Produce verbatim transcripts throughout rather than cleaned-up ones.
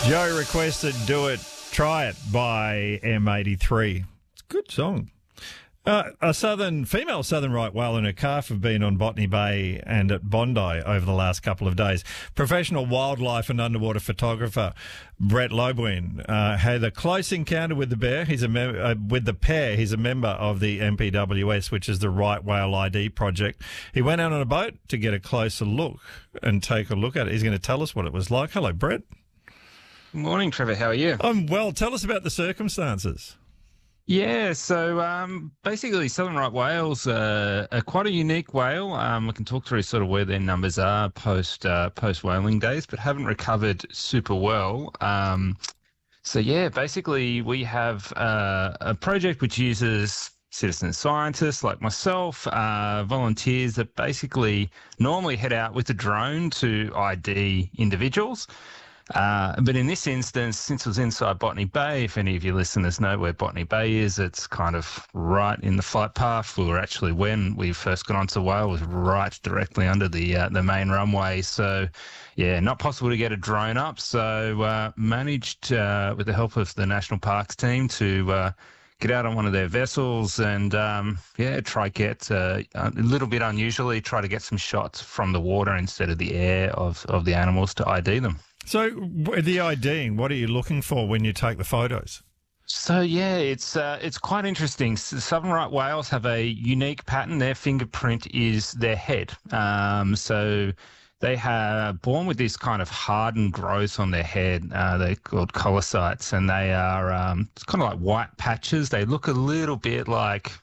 Joe requested Do It, Try It by M eighty-three. It's a good song. Uh, a southern female southern right whale and her calf have been on Botany Bay and at Bondi over the last couple of days. Professional wildlife and underwater photographer Brett Lobwin uh, had a close encounter with the bear. He's a mem- uh, with the pair. He's a member of the M P W S, which is the Right Whale I D project. He went out on a boat to get a closer look and take a look at it. He's going to tell us what it was like. Hello, Brett. Good morning, Trevor. How are you? I'm well. Tell us about the circumstances. Yeah, so um, basically southern right whales uh, are quite a unique whale. Um, I can talk through sort of where their numbers are post uh, post whaling days, but haven't recovered super well. Um, so yeah, basically we have uh, a project which uses citizen scientists like myself, uh, volunteers that basically normally head out with a drone to I D individuals. Uh, but in this instance, since it was inside Botany Bay, if any of your listeners know where Botany Bay is, it's kind of right in the flight path. We were actually, when we first got onto the whale, was right directly under the uh, the main runway. So, yeah, not possible to get a drone up. So uh, managed, uh, with the help of the National Parks team, to uh, get out on one of their vessels and, um, yeah, try get, uh, a little bit unusually, try to get some shots from the water instead of the air of, of the animals to I D them. So the IDing, what are you looking for when you take the photos? So, yeah, it's uh, it's quite interesting. Southern right whales have a unique pattern. Their fingerprint is their head. Um, so they are born with this kind of hardened growth on their head. Uh, they're called colocytes, and they are um, it's kind of like white patches. They look a little bit like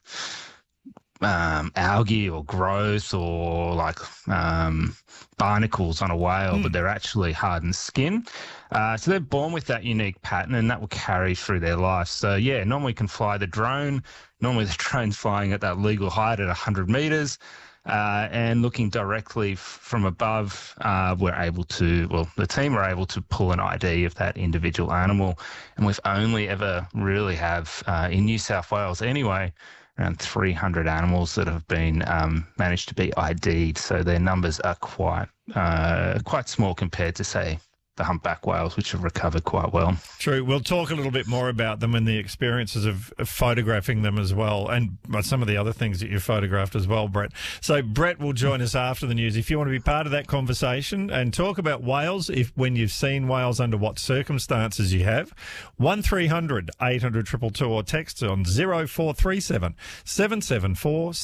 Um, algae or growth or like um, barnacles on a whale, mm. but they're actually hardened skin. Uh, so they're born with that unique pattern, and that will carry through their life. So, yeah, normally can fly the drone. Normally the drone's flying at that legal height at one hundred metres. Uh, and looking directly f- from above, uh, we're able to, well, the team are able to pull an I D of that individual animal. And we've only ever really have, uh, in New South Wales anyway, around three hundred animals that have been um, managed to be I D'd. So their numbers are quite uh, quite small compared to, say, the humpback whales, which have recovered quite well. True. We'll talk a little bit more about them and the experiences of, of photographing them as well, and some of the other things that you've photographed as well, Brett. So Brett will join us after the news. If you want to be part of that conversation and talk about whales, if when you've seen whales, under what circumstances you have, one three hundred eight hundred two two two or text on zero four three seven seven seven four